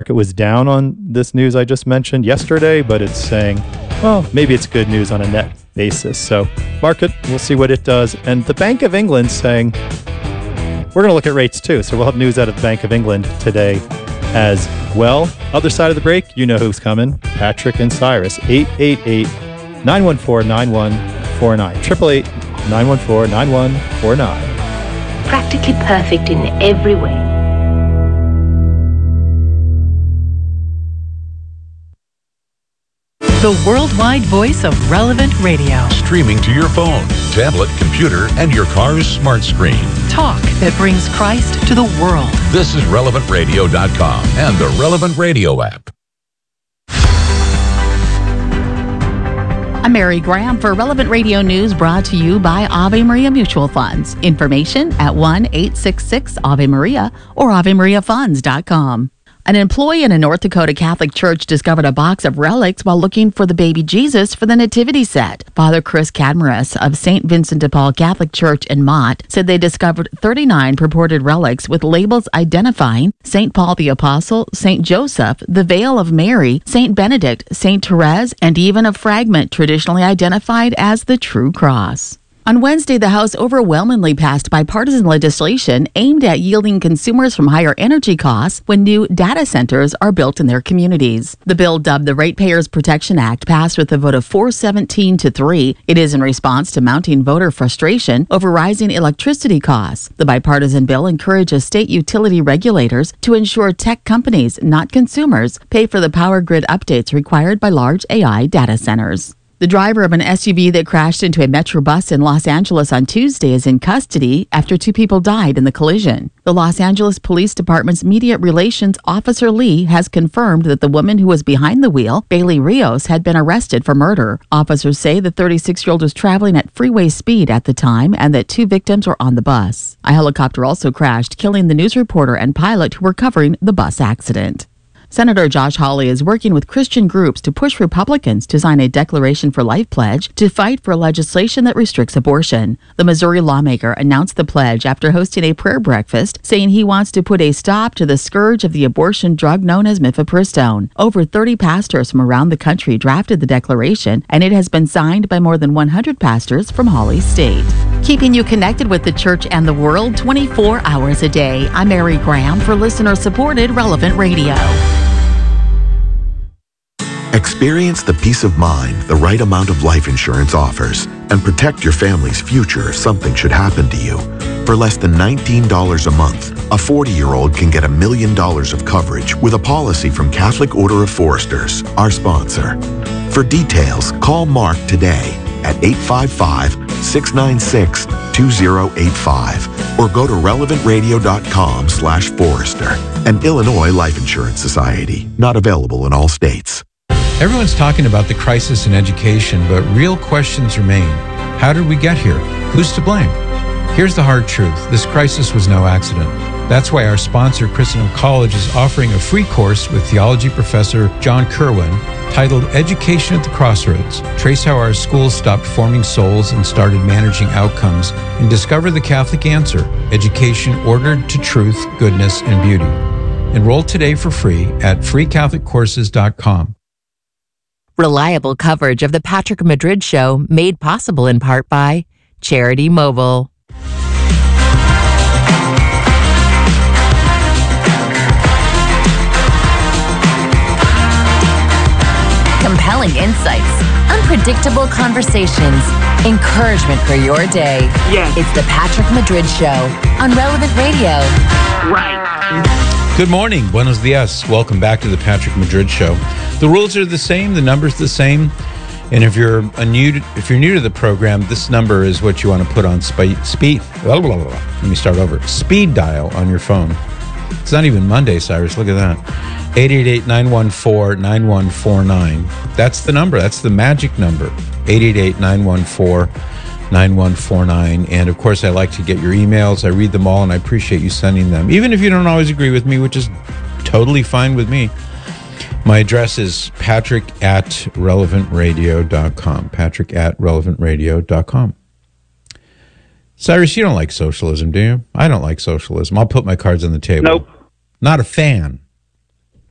market was down on this news I just mentioned yesterday, but it's saying, well, maybe it's good news on a net basis. So market, we'll see what it does. And the Bank of England's saying, we're going to look at rates too. So we'll have news out of the Bank of England today as well. Other side of the break, you know who's coming. Patrick and Cyrus, 888-914-9149. 888-914-9149. Practically perfect in every way. The worldwide voice of Relevant Radio. Streaming to your phone, tablet, computer, and your car's smart screen. Talk that brings Christ to the world. This is RelevantRadio.com and the Relevant Radio app. I'm Mary Graham for Relevant Radio News, brought to you by Ave Maria Mutual Funds. Information at 1-866-AVE-MARIA or AveMariaFunds.com. An employee in a North Dakota Catholic church discovered a box of relics while looking for the baby Jesus for the nativity set. Father Chris Cadmaris of St. Vincent de Paul Catholic Church in Mott said they discovered 39 purported relics with labels identifying St. Paul the Apostle, St. Joseph, the Veil of Mary, St. Benedict, St. Therese, and even a fragment traditionally identified as the True Cross. On Wednesday, the House overwhelmingly passed bipartisan legislation aimed at yielding consumers from higher energy costs when new data centers are built in their communities. The bill, dubbed the Ratepayers Protection Act, passed with a vote of 417-3. It is in response to mounting voter frustration over rising electricity costs. The bipartisan bill encourages state utility regulators to ensure tech companies, not consumers, pay for the power grid updates required by large AI data centers. The driver of an SUV that crashed into a Metro bus in Los Angeles on Tuesday is in custody after 2 people died in the collision. The Los Angeles Police Department's Media Relations Officer Lee has confirmed that the woman who was behind the wheel, Bailey Rios, had been arrested for murder. Officers say the 36-year-old was traveling at freeway speed at the time and that 2 victims were on the bus. A helicopter also crashed, killing the news reporter and pilot who were covering the bus accident. Senator Josh Hawley is working with Christian groups to push Republicans to sign a Declaration for Life pledge to fight for legislation that restricts abortion. The Missouri lawmaker announced the pledge after hosting a prayer breakfast, saying he wants to put a stop to the scourge of the abortion drug known as mifepristone. Over 30 pastors from around the country drafted the declaration, and it has been signed by more than 100 pastors from Hawley State. Keeping you connected with the church and the world 24 hours a day. I'm Mary Graham for listener-supported Relevant Radio. Experience the peace of mind the right amount of life insurance offers and protect your family's future if something should happen to you. For less than $19 a month, a 40-year-old can get $1 million of coverage with a policy from Catholic Order of Foresters, our sponsor. For details, call Mark today at 855-696-2085 or go to relevantradio.com/Forester. An Illinois Life Insurance Society, not available in all states. Everyone's talking about the crisis in education, but real questions remain. How did we get here? Who's to blame? Here's the hard truth. This crisis was no accident. That's why our sponsor, Christendom College, is offering a free course with theology professor John Kerwin titled Education at the Crossroads. Trace how our schools stopped forming souls and started managing outcomes, and discover the Catholic answer, education ordered to truth, goodness, and beauty. Enroll today for free at freecatholiccourses.com. Reliable coverage of the Patrick Madrid Show, made possible in part by Charity Mobile. Compelling insights, unpredictable conversations, encouragement for your day. Yes. It's the Patrick Madrid Show on Relevant Radio. Right. Good morning. Buenos dias. Welcome back to the Patrick Madrid Show. The rules are the same. The number's the same. And if you're new to the program, this number is what you want to put on speed. Let me start over. Speed dial on your phone. It's not even Monday, Cyrus. Look at that. 888-914-9149. That's the number. That's the magic number. 888-914-9149. And of course, I like to get your emails. I read them all, and I appreciate you sending them. Even if you don't always agree with me, which is totally fine with me. My address is patrick@relevantradio.com. patrick@relevantradio.com. Cyrus, you don't like socialism, do you? I don't like socialism. I'll put my cards on the table. Nope. Not a fan.